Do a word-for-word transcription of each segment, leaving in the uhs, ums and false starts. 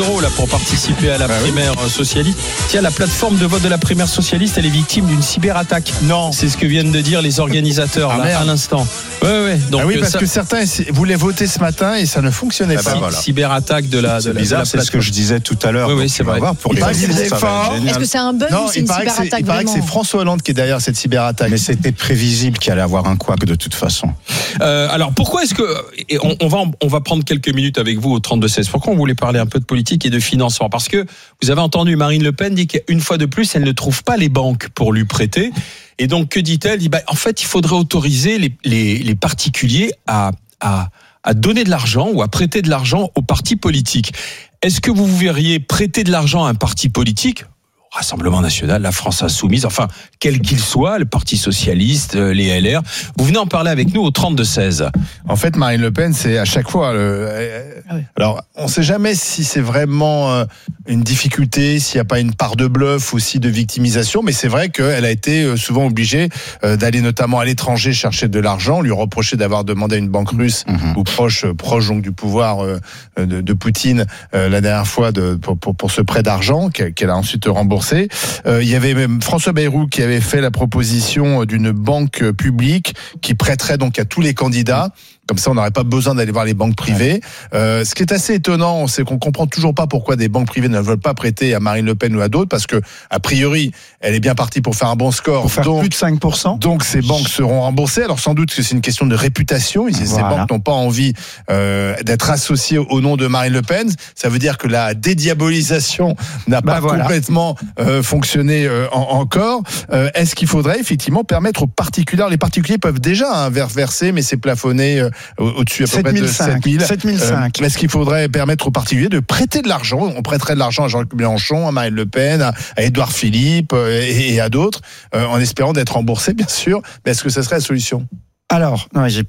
euros là pour participer à la bah primaire oui. socialiste. Tiens, la plateforme de vote de la primaire socialiste, elle est victime d'une cyberattaque. Non. C'est ce que viennent de dire les organisateurs ah, là, à l'instant. Ouais, ouais. Donc, ah oui, parce ça... que certains voulaient voter ce matin et ça ne fonctionnait ah, pas. Bah, voilà. Cyberattaque de la. C'est de la, bizarre, de la c'est ce que je disais tout à l'heure. Oui, oui, c'est vrai. Pour les Est-ce que c'est un bug non, ou c'est une cyberattaque? Il paraît que c'est François Hollande qui est derrière cette cyberattaque. Mais c'était prévisible qu'il allait avoir un couac de toute façon. Euh, alors pourquoi est-ce que et on, on va on va prendre quelques minutes avec vous au trente-deux seize. Pourquoi on voulait parler un peu de politique et de financement? Parce que vous avez entendu Marine Le Pen dire qu'une fois de plus, elle ne trouve pas les banques pour lui prêter. Et donc que dit-elle? Elle dit bah, en fait, il faudrait autoriser les les, les particuliers à à à donner de l'argent ou à prêter de l'argent aux partis politiques. Est-ce que vous verriez prêter de l'argent à un parti politique? Rassemblement national, la France insoumise, enfin, quel qu'il soit, le Parti socialiste, les L R. Vous venez en parler avec nous au trente-deux seize. En fait, Marine Le Pen, c'est à chaque fois... Le... Ah oui. Alors, on ne sait jamais si c'est vraiment une difficulté, s'il n'y a pas une part de bluff aussi de victimisation, mais c'est vrai qu'elle a été souvent obligée d'aller notamment à l'étranger chercher de l'argent, lui reprocher d'avoir demandé à une banque russe mmh. ou proche, proche donc, du pouvoir de, de Poutine la dernière fois de, pour, pour, pour ce prêt d'argent qu'elle a ensuite remboursé. Euh, il y avait même François Bayrou qui avait fait la proposition d'une banque publique qui prêterait donc à tous les candidats. Comme ça, on n'aurait pas besoin d'aller voir les banques privées. Euh, ce qui est assez étonnant, c'est qu'on comprend toujours pas pourquoi des banques privées ne veulent pas prêter à Marine Le Pen ou à d'autres, parce que a priori, elle est bien partie pour faire un bon score. Pour faire donc, plus de cinq pour cent. Donc ces banques seront remboursées. Alors sans doute que c'est une question de réputation. Voilà. Ces banques n'ont pas envie euh, d'être associées au nom de Marine Le Pen. Ça veut dire que la dédiabolisation n'a bah pas voilà. complètement euh, fonctionné euh, en, encore. Euh, est-ce qu'il faudrait effectivement permettre aux particuliers, les particuliers peuvent déjà hein, verser, mais c'est plafonné. Euh, au-dessus à peu près de sept mille. sept mille cinq. Euh, est-ce qu'il faudrait permettre aux particuliers de prêter de l'argent? On prêterait de l'argent à Jean-Luc Mélenchon, à Marine Le Pen, à, à Édouard Philippe et, et à d'autres, euh, en espérant d'être remboursés, bien sûr. Mais est-ce que ça serait la solution? Alors, non, j'ai...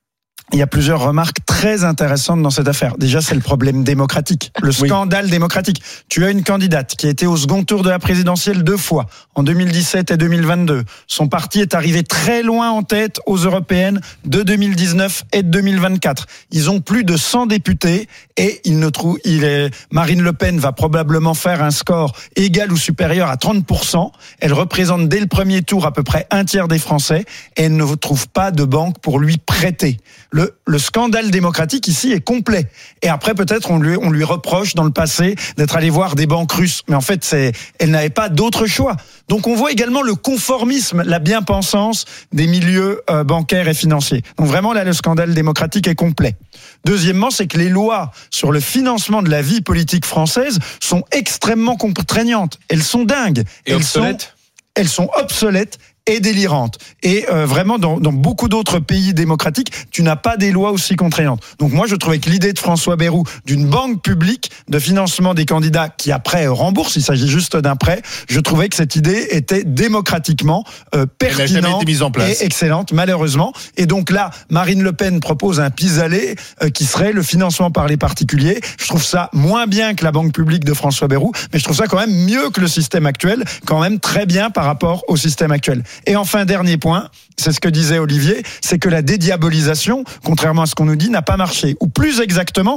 il y a plusieurs remarques très intéressantes dans cette affaire. Déjà, c'est le problème démocratique, le scandale oui. démocratique. Tu as une candidate qui a été au second tour de la présidentielle deux fois, en deux mille dix-sept et deux mille vingt-deux. Son parti est arrivé très loin en tête aux européennes de deux mille dix-neuf et de deux mille vingt-quatre. Ils ont plus de cent députés et il ne trouve, il est, Marine Le Pen va probablement faire un score égal ou supérieur à trente pour cent. Elle représente dès le premier tour à peu près un tiers des Français et elle ne trouve pas de banque pour lui prêter. Le, le scandale démocratique ici est complet. Et après, peut-être, on lui, on lui reproche dans le passé d'être allé voir des banques russes. Mais en fait, c'est, elle n'avait pas d'autre choix. Donc, on voit également le conformisme, la bien-pensance des milieux euh, bancaires et financiers. Donc, vraiment, là, le scandale démocratique est complet. Deuxièmement, c'est que les lois sur le financement de la vie politique française sont extrêmement contraignantes. Elles sont dingues. Et obsolètes. Sont, elles sont obsolètes et délirante. Et euh, vraiment, dans, dans beaucoup d'autres pays démocratiques, tu n'as pas des lois aussi contraignantes. Donc moi, je trouvais que l'idée de François Bayrou d'une banque publique de financement des candidats qui après remboursent, il s'agit juste d'un prêt, je trouvais que cette idée était démocratiquement euh, pertinente Elle n'a jamais été mise en place. Et excellente, malheureusement. Et donc là, Marine Le Pen propose un pis-aller euh, qui serait le financement par les particuliers. Je trouve ça moins bien que la banque publique de François Bayrou, mais je trouve ça quand même mieux que le système actuel, quand même très bien par rapport au système actuel. Et enfin, dernier point, c'est ce que disait Olivier, c'est que la dédiabolisation, contrairement à ce qu'on nous dit, n'a pas marché. Ou plus exactement,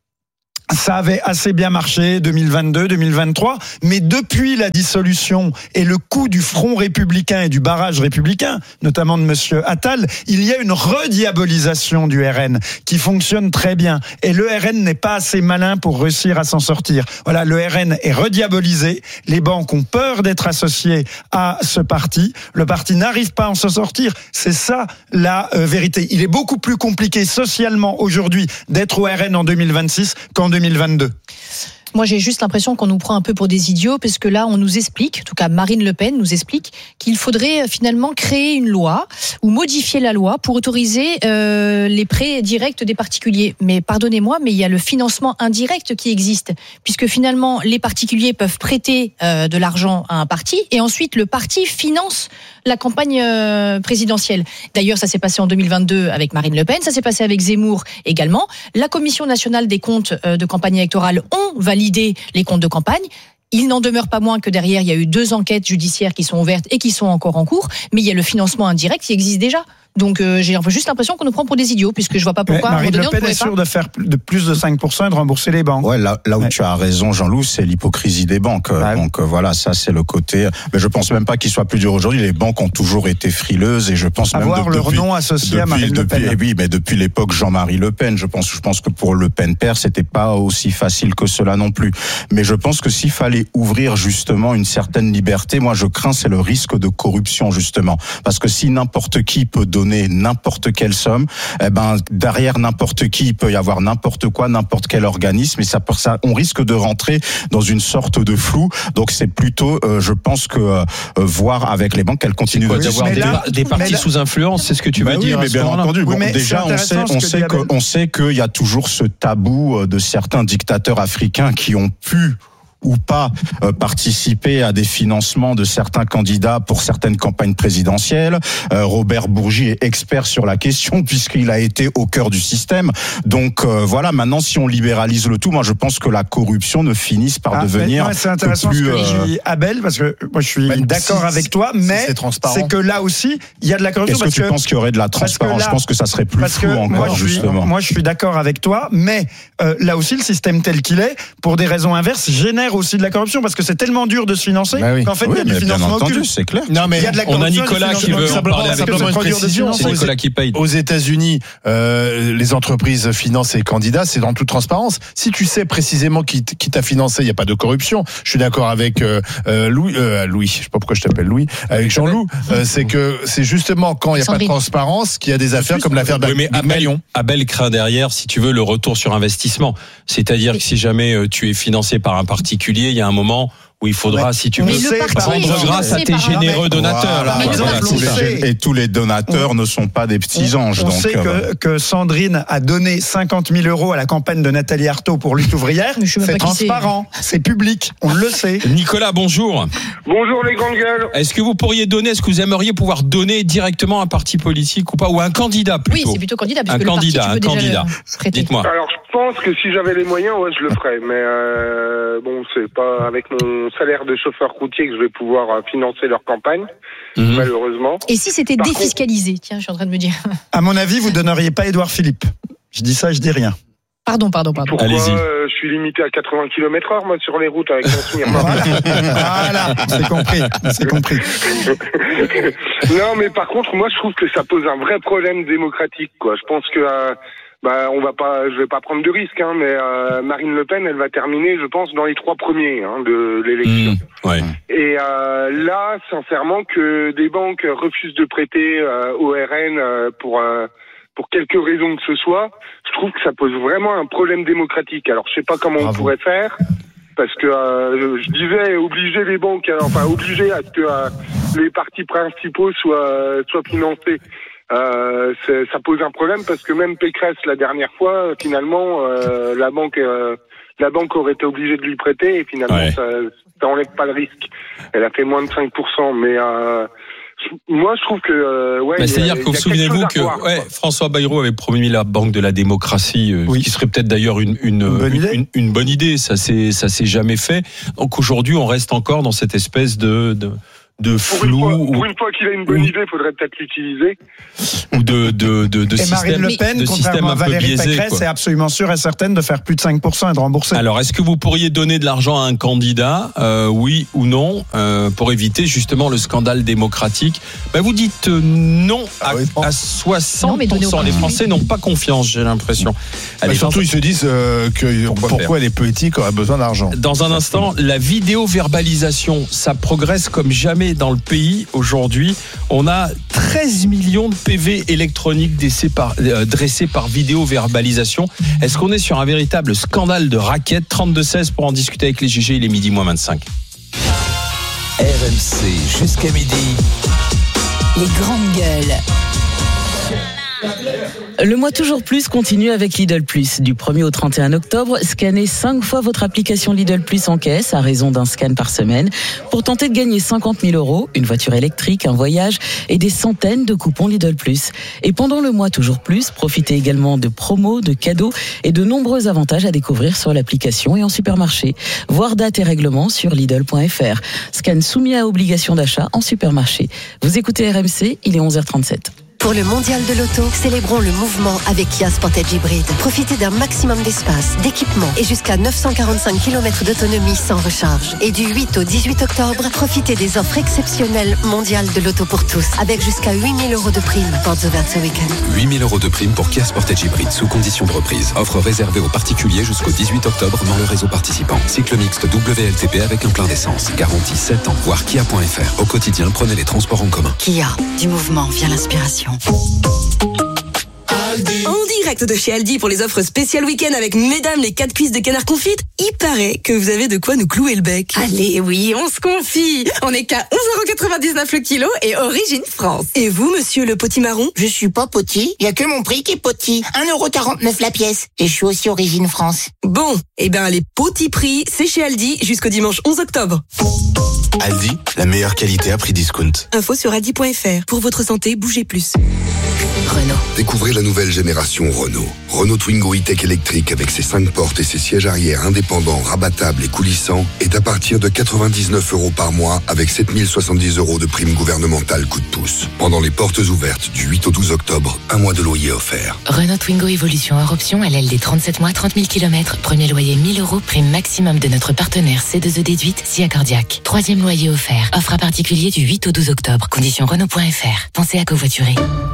ça avait assez bien marché deux mille vingt-deux, deux mille vingt-trois, mais depuis la dissolution et le coup du front républicain et du barrage républicain, notamment de monsieur Attal, il y a une rediabolisation du R N qui fonctionne très bien. Et le R N n'est pas assez malin pour réussir à s'en sortir. Voilà, le R N est rediabolisé, les banques ont peur d'être associées à ce parti, le parti n'arrive pas à en s'en sortir. C'est ça la euh, vérité. Il est beaucoup plus compliqué socialement aujourd'hui d'être au R N en deux mille vingt-six qu'en deux mille vingt-deux. Moi, j'ai juste l'impression qu'on nous prend un peu pour des idiots, parce que là, on nous explique, en tout cas Marine Le Pen nous explique, qu'il faudrait finalement créer une loi ou modifier la loi pour autoriser euh, les prêts directs des particuliers. Mais pardonnez-moi, mais il y a le financement indirect qui existe, puisque finalement, les particuliers peuvent prêter euh, de l'argent à un parti, et ensuite le parti finance la campagne euh, présidentielle. D'ailleurs, ça s'est passé en deux mille vingt-deux avec Marine Le Pen, ça s'est passé avec Zemmour également. La Commission nationale des comptes euh, de campagne électorale ont validé les comptes de campagne. Il n'en demeure pas moins que derrière, il y a eu deux enquêtes judiciaires qui sont ouvertes et qui sont encore en cours, mais il y a le financement indirect qui existe déjà. Donc euh, j'ai juste l'impression qu'on nous prend pour des idiots, puisque je vois pas pourquoi. Marine donné, Le Pen est sûre de faire de plus de cinq pour cent et de rembourser les banques. Ouais, là, là où ouais. tu as raison, Jean-Loup, c'est l'hypocrisie des banques. Ouais. Donc euh, voilà, ça c'est le côté. Mais je pense même pas qu'il soit plus dur aujourd'hui. Les banques ont toujours été frileuses et je pense à même voir de, leur depuis, nom associé depuis, à Marine Le Pen. Depuis, oui, mais depuis l'époque Jean-Marie Le Pen, je pense, je pense que pour Le Pen père, c'était pas aussi facile que cela non plus. Mais je pense que s'il fallait ouvrir justement une certaine liberté, moi je crains c'est le risque de corruption justement, parce que si n'importe qui peut donner n'importe quelle somme, eh ben derrière n'importe qui il peut y avoir n'importe quoi, n'importe quel organisme, et ça, ça on risque de rentrer dans une sorte de flou. Donc c'est plutôt, euh, je pense que euh, voir avec les banques qu'elles continuent d'avoir des, là, des partis là, sous influence, c'est ce que tu bah veux oui, dire. mais bien entendu. Oui, Bon, mais déjà, on sait, on sait que, on sait qu'il y a toujours ce tabou de certains dictateurs africains qui ont pu ou pas euh, participer à des financements de certains candidats pour certaines campagnes présidentielles. Euh, Robert Bourgi est expert sur la question puisqu'il a été au cœur du système. Donc euh, voilà, maintenant si on libéralise le tout, moi je pense que la corruption ne finisse par ah, devenir ouais, c'est intéressant plus, ce que euh... dit Abel, parce que moi je suis bah, d'accord si, avec toi, mais si c'est, c'est que là aussi il y a de la corruption. Est-ce que parce tu que, penses qu'il y aurait de la transparence? là, Je pense que ça serait plus parce flou que encore, moi, je suis, justement. moi je suis d'accord avec toi, mais euh, là aussi le système tel qu'il est, pour des raisons inverses, génère aussi de la corruption, parce que c'est tellement dur de se financer bah oui. qu'en fait Oui, il y a du mais bien financement entendu, occulte. c'est clair. Non, mais Il y a de la On a corruption, Nicolas du qui veut financement en parler occulte. avec Parce que nous. c'est trop dur de se Précision, financer. C'est Nicolas qui paye. Aux États-Unis, euh, les entreprises financent les candidats, c'est dans toute transparence. Si tu sais précisément qui, t- qui t'a financé, il n'y a pas de corruption. Je suis d'accord avec euh, euh, Louis, euh, Louis, je sais pas pourquoi je t'appelle Louis, avec Jean-Loup. Euh, c'est que c'est justement quand il n'y a pas de Sandrine. transparence qu'il y a des affaires comme l'affaire Oui, mais Big Abel, Malion. Abel craint derrière, si tu veux, le retour sur investissement. C'est-à-dire que si jamais euh, tu es financé par un particulier, il y a un moment où il faudra, Ouais. si tu Mais veux, le parti rendre est grâce à financé tes par un- généreux donateurs. Voilà, Mais voilà, le voilà, parti- tous les- on sait- et tous les donateurs ne sont pas des petits anges. On donc, sait euh, que, que Sandrine a donné cinquante mille euros à la campagne de Nathalie Arthaud pour lutte ouvrière. Mais je sais même C'est pas qui c'est. transparent, c'est public, on le sait. Nicolas, bonjour. Bonjour les grandes gueules. Est-ce que vous pourriez donner, est-ce que vous aimeriez pouvoir donner directement à un parti politique ou pas, ou à un candidat Oui, plutôt? c'est plutôt candidat, puisque Un le candidat, parti, tu peux un déjà candidat. le prêter. Dites-moi. Alors je pense que si j'avais les moyens, ouais, je le ferais. Mais euh, bon, c'est pas avec mon salaire de chauffeur routier que je vais pouvoir euh, financer leur campagne, Mhm. malheureusement. Et si c'était Par défiscalisé? Tiens, je suis en train de me dire. À mon avis, vous donneriez pas Édouard Philippe. Je dis ça, je dis rien. Pardon, pardon, pardon. Pourquoi Allez-y. euh, je suis limité à quatre-vingts kilomètres heure moi sur les routes avec mon smirne. Voilà, voilà, c'est compris, c'est compris. Non, mais par contre, moi, je trouve que ça pose un vrai problème démocratique, quoi. Je pense que, euh, bah, on va pas, je vais pas prendre de risque, hein, mais euh, Marine Le Pen, elle va terminer, je pense, dans les trois premiers hein, de l'élection. Mmh, ouais. Et euh, là, sincèrement, que des banques refusent de prêter euh, au R N euh, pour euh, pour quelque raison que ce soit, je trouve que ça pose vraiment un problème démocratique. Alors, je sais pas comment Bravo. on pourrait faire. Parce que euh, je disais obliger les banques, euh, enfin obliger à ce que euh, les partis principaux soient soient financés. Euh, c'est- ça pose un problème parce que même Pécresse la dernière fois, finalement, euh, la banque euh, la banque aurait été obligée de lui prêter et finalement Ouais. ça, ça enlève pas le risque. Elle a fait moins de cinq pour cent, mais euh, moi je trouve que euh, ouais. Bah, il y a- c'est-à-dire il y que a vous quelque souvenez-vous chose à que revoir, ouais, quoi. François Bayrou avait promis la banque de la démocratie, euh, Oui. ce qui serait peut-être d'ailleurs une, une, Une bonne une, idée. une- une bonne idée. Ça s'est ça s'est jamais fait. Donc aujourd'hui, on reste encore dans cette espèce de de, de Pour une flou fois, ou, pour une fois qu'il a une bonne ou- idée, il faudrait peut-être l'utiliser. ou de de de, de Et système, Marine Le Pen, de système contrairement à un peu Valérie biaisé. Pécresse, quoi. est absolument sûre et certaine de faire plus de cinq pour cent et de rembourser. Alors, est-ce que vous pourriez donner de l'argent à un candidat, euh, oui ou non, euh, pour éviter justement le scandale démocratique? Ben, vous dites euh, non à, Ah oui. à soixante pour cent. Non, mais donnez au Les parti. Français n'ont pas confiance, j'ai l'impression. Bah, Allez, surtout, dans- ils se disent euh, que Pourquoi pourquoi, les politiques auraient besoin d'argent. Dans un instant, la vidéo-verbalisation, ça progresse comme jamais dans le pays aujourd'hui. On a treize millions de P V électroniques dressés par, euh, dressés par vidéo-verbalisation. Est-ce qu'on est sur un véritable scandale de raquettes? Trente-deux seize pour en discuter avec les G G, il est midi moins vingt-cinq. R M C jusqu'à midi. Les grandes gueules. Le mois toujours plus continue avec Lidl Plus. Du premier au trente et un octobre, scannez cinq fois votre application Lidl Plus en caisse à raison d'un scan par semaine pour tenter de gagner cinquante mille euros, une voiture électrique, un voyage et des centaines de coupons Lidl Plus. Et pendant le mois toujours plus, profitez également de promos, de cadeaux et de nombreux avantages à découvrir sur l'application et en supermarché. Voir date et règlements sur Lidl point F R. Scan soumis à obligation d'achat en supermarché. Vous écoutez R M C, il est onze heures trente-sept. Pour le mondial de l'auto, célébrons le mouvement avec Kia Sportage Hybrid. Profitez d'un maximum d'espace, d'équipement et jusqu'à neuf cent quarante-cinq kilomètres d'autonomie sans recharge. Et du huit au dix-huit octobre, profitez des offres exceptionnelles mondiales de l'auto pour tous, avec jusqu'à huit mille euros de prime. Portes ouvertes ce week-end. huit mille euros de prime pour Kia Sportage Hybrid sous condition de reprise. Offre réservée aux particuliers jusqu'au dix-huit octobre dans le réseau participant. Cycle mixte W L T P avec un plein d'essence. Garantie sept ans. Voir kia point f r. Au quotidien, prenez les transports en commun. Kia, du mouvement vient l'inspiration. En direct de chez Aldi pour les offres spéciales week-end avec mesdames les quatre cuisses de canard confites. Il paraît que vous avez de quoi nous clouer le bec. Allez, oui, on se confie. On est qu'à onze euros quatre-vingt-dix-neuf le kilo et origine France. Et vous, monsieur le potimarron? Je suis pas poti, il y a que mon prix qui est poti. un euro quarante-neuf la pièce. Et je suis aussi origine France. Bon, eh ben les petits prix, c'est chez Aldi jusqu'au dimanche onze octobre. Aldi, la meilleure qualité à prix discount. Info sur aldi point f r. Pour votre santé, bougez plus. Renault. Découvrez la nouvelle génération Renault. Renault Twingo E-Tech électrique avec ses cinq portes et ses sièges arrière indépendants, rabattables et coulissants est à partir de quatre-vingt-dix-neuf euros par mois avec sept mille soixante-dix euros de prime gouvernementale coup de pouce. Pendant les portes ouvertes du huit au douze octobre, un mois de loyer offert. Renault Twingo Evolution hors option, L L D trente-sept mois, trente mille kilomètres. Premier loyer mille euros, prime maximum de notre partenaire C deux E déduite, si accordiaque. Troisième loyer offert. Offre à particulier du huit au douze octobre. Conditions Renault point f r. Pensez à covoiturer.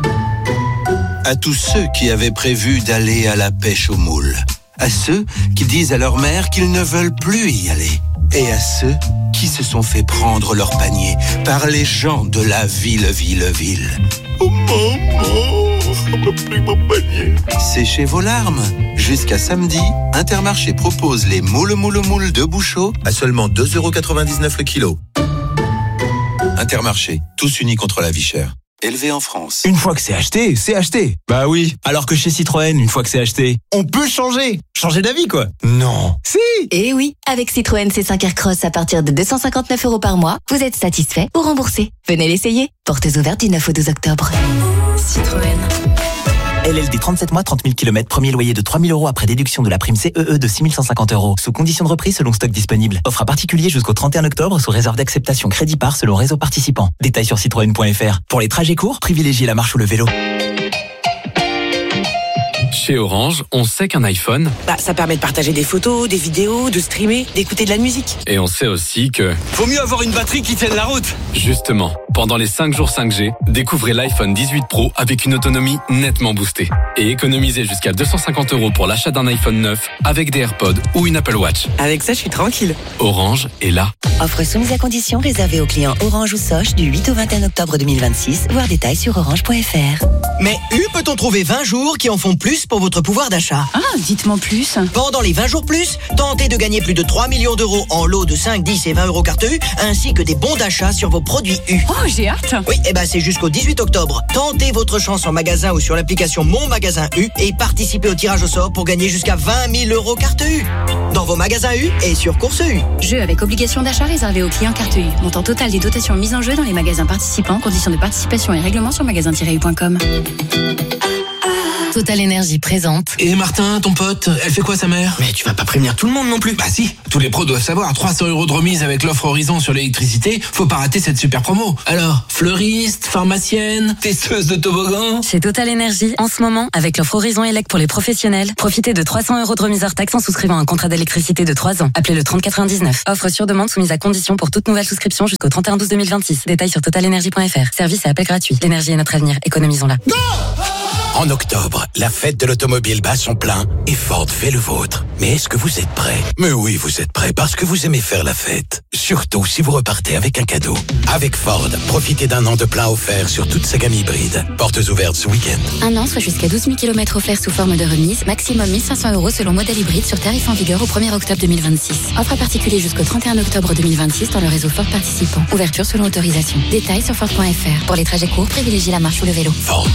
À tous ceux qui avaient prévu d'aller à la pêche aux moules. À ceux qui disent à leur mère qu'ils ne veulent plus y aller. Et à ceux qui se sont fait prendre leur panier par les gens de la ville, ville, ville. Oh maman, on m'a pris mon panier. Séchez vos larmes. Jusqu'à samedi, Intermarché propose les moules, moules, moules de Bouchot à seulement deux euros quatre-vingt-dix-neuf le kilo. Intermarché, tous unis contre la vie chère. Élevé en France. Une fois que c'est acheté, c'est acheté. Bah oui. Alors que chez Citroën, une fois que c'est acheté, on peut changer. Changer d'avis, quoi. Non. Si. Eh oui. Avec Citroën C cinq Aircross à partir de deux cent cinquante-neuf euros par mois, vous êtes satisfait ou remboursé. Venez l'essayer. Portes ouvertes du neuf au douze octobre. Citroën. L L D trente-sept mois, trente mille kilomètres, premier loyer de trois mille euros après déduction de la prime C E E de six mille cent cinquante euros. Sous condition de reprise selon stock disponible. Offre à particulier jusqu'au trente et un octobre sous réserve d'acceptation crédit par selon réseau participant. Détails sur citroën point f r. Pour les trajets courts, privilégiez la marche ou le vélo. Chez Orange, on sait qu'un iPhone, bah, ça permet de partager des photos, des vidéos, de streamer, d'écouter de la musique. Et on sait aussi que faut mieux avoir une batterie qui tienne la route. Justement, pendant les cinq jours cinq G, découvrez l'iPhone dix-huit Pro avec une autonomie nettement boostée. Et économisez jusqu'à deux cent cinquante euros pour l'achat d'un iPhone neuf avec des AirPods ou une Apple Watch. Avec ça, je suis tranquille. Orange est là. Offre soumise à conditions réservée aux clients Orange ou Soch du huit au vingt et un octobre deux mille vingt-six. Voir détails sur orange point f r. Mais U peut-on trouver vingt jours qui en font plus pour votre pouvoir d'achat? Ah, dites-moi plus. Pendant les vingt jours plus, tentez de gagner plus de trois millions d'euros en lots de cinq, dix et vingt euros carte U, ainsi que des bons d'achat sur vos produits U. Oh, j'ai hâte. Oui, et ben c'est jusqu'au dix-huit octobre. Tentez votre chance en magasin ou sur l'application Mon Magasin U et participez au tirage au sort pour gagner jusqu'à vingt mille euros carte U. Dans vos magasins U et sur Course U. Jeu avec obligation d'achat réservé aux clients carte U. Montant total des dotations mises en jeu dans les magasins participants. Conditions de participation et règlements sur magasin tiret u point com. Total Énergie présente. Et Martin, ton pote, elle fait quoi sa mère? Mais tu vas pas prévenir tout le monde non plus. Bah si, tous les pros doivent savoir, trois cents euros de remise avec l'offre Horizon sur l'électricité, faut pas rater cette super promo. Alors, fleuriste, pharmacienne, testeuse de toboggan. Chez Total Énergie, en ce moment, avec l'offre Horizon Elec pour les professionnels, profitez de trois cents euros de remise hors taxe en souscrivant un contrat d'électricité de trois ans. Appelez le trente quatre-vingt-dix-neuf. Offre sur demande soumise à condition pour toute nouvelle souscription jusqu'au trente et un douze deux mille vingt-six. Détails sur total énergie point f r. Service et appel gratuit. L'énergie est notre avenir. Économisons-la. En octobre, la fête de l'automobile bat son plein et Ford fait le vôtre. Mais est-ce que vous êtes prêts? Mais oui, vous êtes prêts parce que vous aimez faire la fête. Surtout si vous repartez avec un cadeau. Avec Ford, profitez d'un an de plein offert sur toute sa gamme hybride. Portes ouvertes ce week-end. Un an, soit jusqu'à douze mille kilomètres offerts sous forme de remise. Maximum mille cinq cents euros selon modèle hybride sur tarif en vigueur au premier octobre deux mille vingt-six. Offre à particulier jusqu'au trente et un octobre deux mille vingt-six dans le réseau Ford participant. Ouverture selon autorisation. Détails sur Ford point f r. Pour les trajets courts, privilégiez la marche ou le vélo. Ford.